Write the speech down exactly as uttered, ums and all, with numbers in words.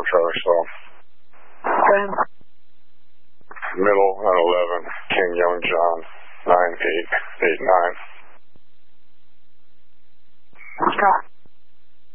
Charlie Slow. ten. Middle at eleven, King Young John, nine eight eight nine.